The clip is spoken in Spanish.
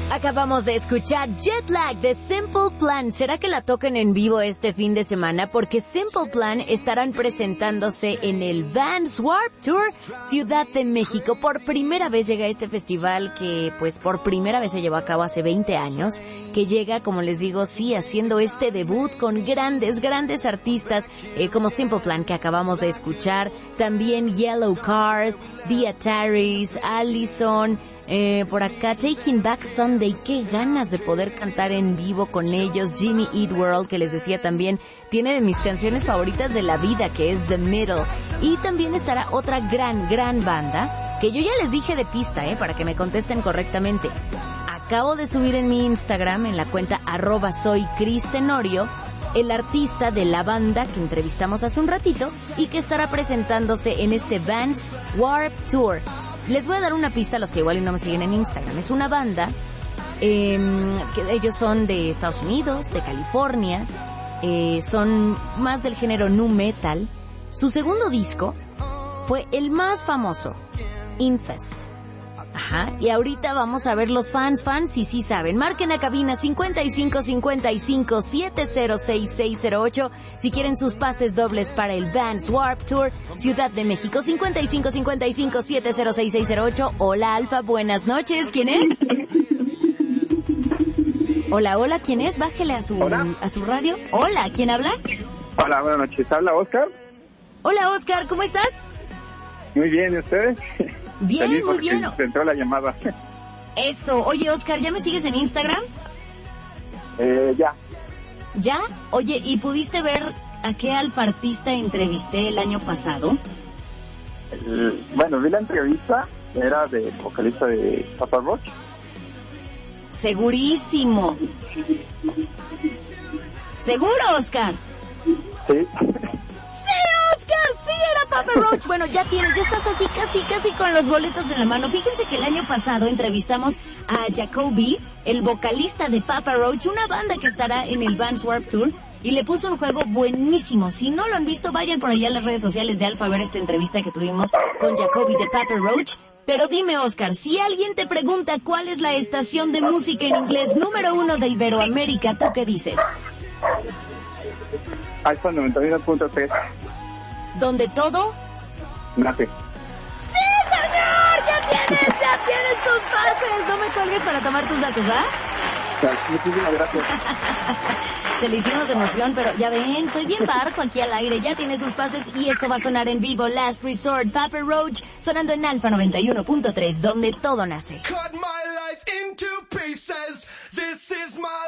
Acabamos de escuchar Jet Lag de Simple Plan. ¿Será que la toquen en vivo este fin de semana? Porque Simple Plan estarán presentándose en el Vans Warped Tour Ciudad de México. Por primera vez llega este festival que pues por primera vez se llevó a cabo hace 20 años. Que llega, como les digo, sí, haciendo este debut con grandes artistas como Simple Plan que acabamos de escuchar. También Yellow Card, The Ataris, Allison... por acá, Taking Back Sunday, qué ganas de poder cantar en vivo con ellos. Jimmy Eat World, que les decía también, tiene de mis canciones favoritas de la vida, que es The Middle. Y también estará otra gran banda, que yo ya les dije de pista, para que me contesten correctamente. Acabo de subir en mi Instagram, en la cuenta @soycristenorio, el artista de la banda que entrevistamos hace un ratito y que estará presentándose en este Vans Warped Tour. Les voy a dar una pista a los que igual no me siguen en Instagram. Es una banda que ellos son de Estados Unidos, de California, son más del género nu metal. Su segundo disco fue el más famoso, Infest. Ajá, y ahorita vamos a ver los fans si sí saben. Marquen a cabina 5555-706608 si quieren sus pases dobles para el Vans Warped Tour Ciudad de México. 5555-706608. Hola Alfa, buenas noches. ¿Quién es? Hola, ¿quién es? Bájele a su radio. Hola, ¿quién habla? Hola, buenas noches. ¿Habla Oscar? Hola Oscar, ¿cómo estás? Muy bien, ¿y ustedes? Bien, muy bien. Se entró la llamada. Eso. Oye, Oscar, ¿ya me sigues en Instagram? Ya. ¿Ya? Oye, ¿y pudiste ver a qué alfa artista entrevisté el año pasado? Bueno, vi la entrevista, era de vocalista de Papa Roach. Segurísimo. ¿Seguro, Oscar? Sí. Sí, era Papa Roach. Bueno, ya estás así casi con los boletos en la mano. Fíjense que el año pasado entrevistamos a Jacoby, el vocalista de Papa Roach, una banda que estará en el Vans Warped Tour, y le puso un juego buenísimo. Si no lo han visto, vayan por allá a las redes sociales de Alfa a ver esta entrevista que tuvimos con Jacoby de Papa Roach. Pero dime, Oscar, si alguien te pregunta cuál es la estación de música en inglés número 1 de Iberoamérica, ¿tú qué dices? Alfa 91.3. ¿Donde todo? Nace. ¡Sí, señor! ¡Ya tienes tus pases! No me cuelgues para tomar tus datos, ¿ah? Muchísimas gracias. Se le hicimos de emoción, pero ya ven, soy bien barco aquí al aire. Ya tiene sus pases y esto va a sonar en vivo. Last Resort, Papa Roach, sonando en Alfa 91.3, donde todo nace.